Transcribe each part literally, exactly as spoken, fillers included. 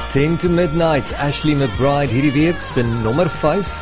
ten to midnight, Ashley McBride, hierdie week se nommer vyf.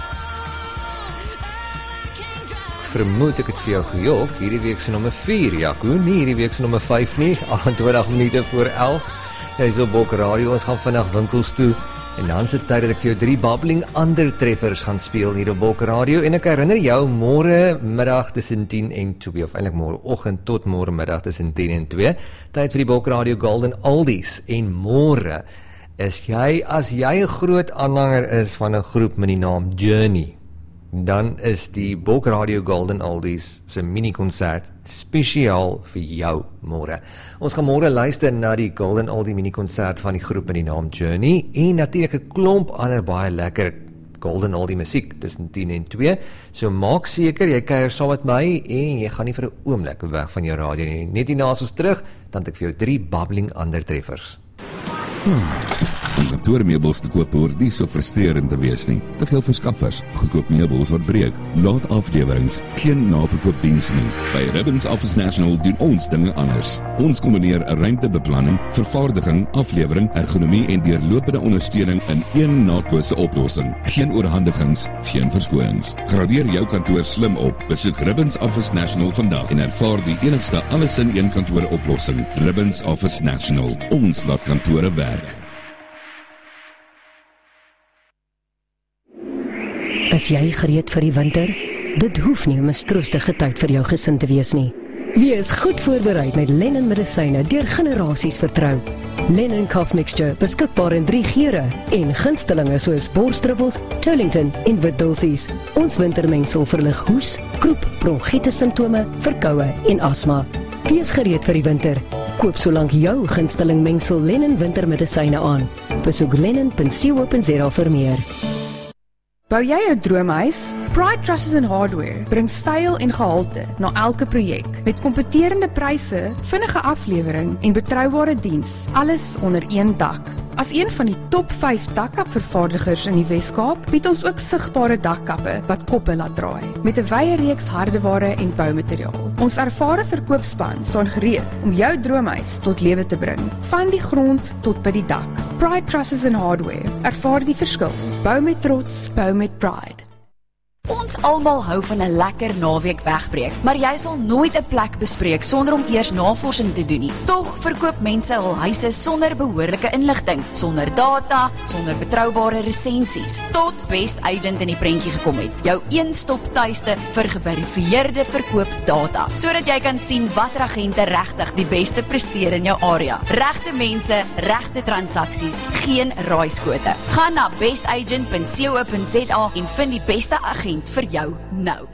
Vermoed ek het vir jou gejok, hierdie week se nommer vier, Jaco, nie hierdie week se nommer vyf nie, agentwintig minute voor elf. Jy is op Bok Radio, ons gaan vandag winkels toe, en dan is dit tyd dat ek vir jou drie bubbling ander treffers gaan speel hier op Bok Radio, en ek herinner jou, môre middag tussen tien en twee, of eintlik môre oggend tot môre middag tussen tien en twee, tyd vir die Bok Radio Golden Oldies, en môre is jy, as jy 'n groot aanhanger is van 'n groep met die naam Journey, dan is die Bok Radio Golden Oldies se mini-konsert spesiaal vir jou môre. Ons gaan môre luister na die Golden Oldie mini-konsert van die groep met die naam Journey en natuurlik 'n klomp ander baie lekker Golden Oldie musiek tussen tien en twee. So maak seker jy kuier saam met my en jy gaan nie vir 'n oomblik weg van jou radio nie. Net hierna as ons terug, dan het ek vir jou drie bubbling ander treffers. Hmm. Om kantoormeubels te koop hoort nie so frustrerend te wees nie. Te veel verskaffers, goedkoop meubels wat breek, laat aflewerings, geen naverkoopdiens nie. By Ribbons Office National doen ons dinge anders. Ons kombineer 'n ruimtebeplanning, vervaardiging, aflewering, ergonomie en deurlopende ondersteuning in een naatkose oplossing. Geen oorhandigings, geen verskonings. Gradeer jou kantoor slim op. Besoek Ribbons Office National vandag en ervaar die enigste alles in een kantoor oplossing. Ribbons Office National. Ons laat kantore werk. Is jy gereed vir die winter? Dit hoef nie 'n mistroostige tyd vir jou gesin te wees nie. Wees goed voorbereid met Lennon medisyne deur generasies vertrou. Lennon Cough Mixture, beskikbaar in drie geure en gunstelinge soos borsdruppels, Tolington en witdulsies. Ons wintermengsel verlig hoes, kroep, bronchitis simptome, verkoue en asma. Wees gereed vir die winter. Koop solank jou gunsteling mengsel Lennon wintermedisyne aan. Besoek lennon punt co punt za vir meer. Bou jy 'n droomhuis? Pride Trusses and Hardware bring styl en gehalte na elke projek met kompeterende pryse, vinnige aflewering en betroubare diens, alles onder een dak. As een van die top vyf dakkapvervaardigers in die Wes-Kaap, bied ons ook sigbare dakkappe wat koppe laat draai, met 'n wye reeks hardeware en boumateriaal. Ons ervare verkoopspan staan gereed om jou droomhuis tot lewe te bring, van die grond tot by die dak. Pride Trusses and Hardware, ervaar die verskil. Bou met trots, bou met pride. Ons almal hou van 'n lekker naweek wegbreek, maar jy sal nooit 'n plek bespreek sonder om eers navorsing te doen nie. Tog verkoop mense hul huise sonder behoorlike inligting, sonder data, sonder betroubare resensies, tot Best Agent in die prentjie gekom het. Jou een-stop tuiste vir geverifieerde verkoopdata, sodat jy kan sien watter agente regtig die beste presteer in jou area. Regte mense, regte transaksies, geen raaiskote. Gaan na best agent punt co punt za en vind die beste agent vir jou nou.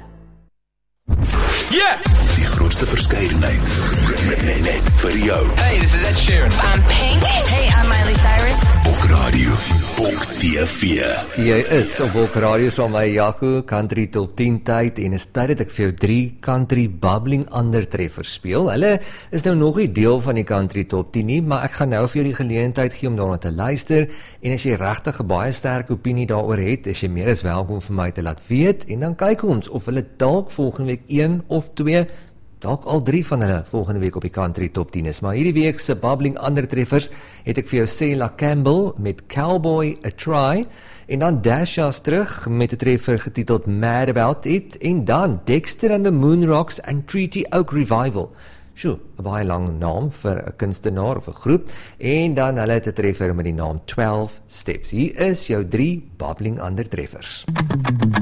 Yeah! Die grootste verskeidenheid. Net, net, net vir jou. Hey, this is Ed Sheeran. I'm Pink. Hey, I'm Miley Cyrus. Bok Radio, Bok T V. Jy is op Bok Radio saam met Jaco, Country Top tien tyd, en is tyd dat ek vir jou drie country bubbling ander treffers speel. Hulle is nou nog nie deel van die Country Top tien nie, maar ek gaan nou vir jou die geleentheid gee om daarna te luister, en as jy regtig 'n baie sterk opinie daaroor het, is jy meer as welkom vir my te laat weet, en dan kyk ons of hulle dalk volgende week een of twee, dalk al drie van hulle volgende week op die Country Top tien is. Maar hierdie week se bubbling ander treffers het ek vir jou Selah Campbell met Cowboy A Try, en dan Dasha's terug met 'n treffer getiteld Mad About It, en dan Dexter and the Moonrocks and Treaty Oak Revival. Sjoe, 'n baie lang naam vir 'n kunstenaar of 'n groep, en dan hulle het 'n treffer met die naam twelve Steps. Hier is jou drie bubbling ander treffers.